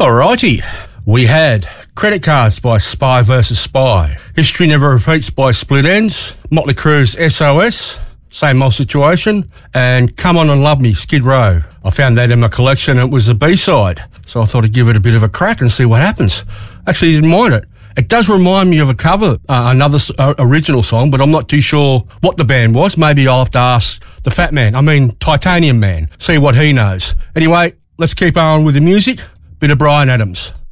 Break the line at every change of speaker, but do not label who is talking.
Alrighty, we had Credit Cards by Spy vs Spy, History Never Repeats by Split Ends, Motley Crue's SOS, same old situation, and Come On and Love Me, Skid Row. I found that in my collection and it was a B-side, so I thought I'd give it a bit of a crack and see what happens. Actually, didn't mind it. It does remind me of a cover, another original song, but I'm not too sure what the band was. Maybe I'll have to ask the Fat Man, Titanium Man, see what he knows. Anyway, let's keep on with the music. Bit of Bryan Adams.